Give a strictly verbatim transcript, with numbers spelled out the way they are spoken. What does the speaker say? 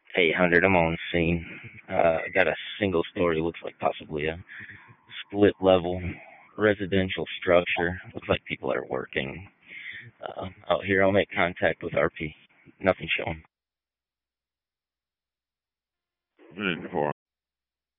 eight hundred, I'm on scene. Uh, I got a single story, looks like possibly a split level residential structure. Looks like people are working uh, out here. I'll make contact with R P. Nothing showing. Minute four.